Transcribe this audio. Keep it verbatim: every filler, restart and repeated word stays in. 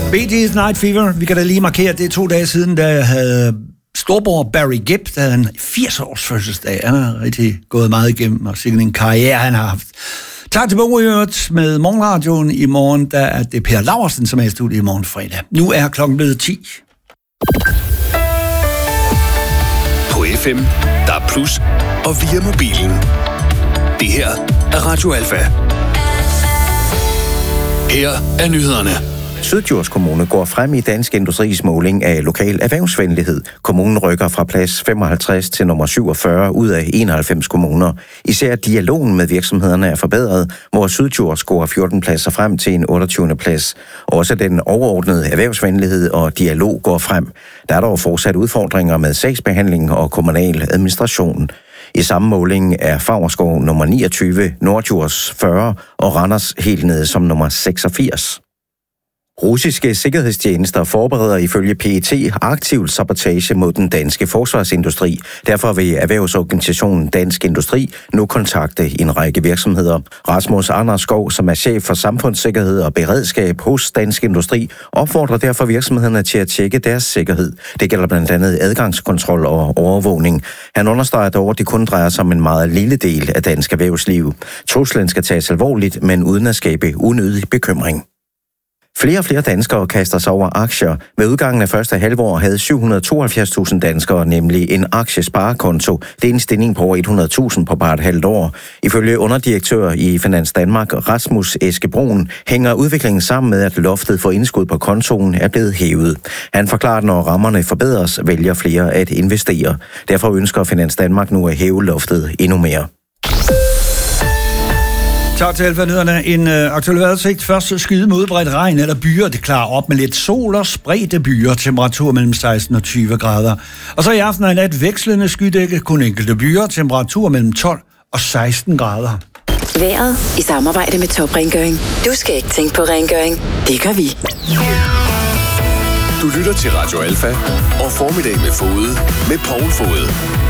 Bee Gees Night Fever. Vi kan da lige markere, det er to dage siden, da jeg havde storbror Barry Gibb, der havde en firs års fødselsdag. Han har rigtig gået meget igennem, og sikkert en karriere, han har haft. Tak til Bogøret med Morgenradioen. I morgen, der er det Per Laursen, som er i studiet i morgen fredag. Nu er klokken blevet ti. På F M, der er plus, og via mobilen. Det her er Radio Alfa. Her er nyhederne. Syddjurs Kommune går frem i Dansk Industris måling af lokal erhvervsvenlighed. Kommunen rykker fra plads femoghalvtreds til nummer syvogfyrre ud af enoghalvfems kommuner. Især dialogen med virksomhederne er forbedret, hvor Syddjurs scorer fjorten pladser frem til en otteogtyvende plads. Også den overordnede erhvervsvenlighed og dialog går frem. Der er dog fortsat udfordringer med sagsbehandling og kommunal administration. I samme måling er Favrskov nummer niogtyve, Norddjurs fyrre og Randers helt nede som nummer seksogfirs. Russiske sikkerhedstjenester forbereder ifølge P E T aktiv sabotage mod den danske forsvarsindustri. Derfor vil erhvervsorganisationen Dansk Industri nu kontakte en række virksomheder. Rasmus Anderskov, som er chef for samfundssikkerhed og beredskab hos Dansk Industri, opfordrer derfor virksomhederne til at tjekke deres sikkerhed. Det gælder blandt andet adgangskontrol og overvågning. Han understreger dog, at det kun drejer sig om en meget lille del af dansk erhvervsliv. Truslen skal tages alvorligt, men uden at skabe unødig bekymring. Flere og flere danskere kaster sig over aktier. Ved udgangen af første halvår havde syv hundrede og tooghalvfjerds tusind danskere nemlig en aktiesparekonto. Det er en stigning på over hundrede tusind på bare et halvt år. Ifølge underdirektør i Finans Danmark, Rasmus Eskebrun, hænger udviklingen sammen med, at loftet for indskud på kontoen er blevet hævet. Han forklarer, at når rammerne forbedres, vælger flere at investere. Derfor ønsker Finans Danmark nu at hæve loftet endnu mere. Tak til Alfa-nyhederne. En øh, aktuel vejrudsigt. Først skyde med udbredt regn eller byer. Det klarer op med lidt sol og spredte byer. Temperatur mellem seksten og tyve grader. Og så i aften og i nat vekslende skydække. Kun enkelte byer. Temperatur mellem tolv og seksten grader. Vejret i samarbejde med Top Rengøring. Du skal ikke tænke på rengøring. Det gør vi. Du lytter til Radio Alfa og Formiddag med Fode med Poul Fode.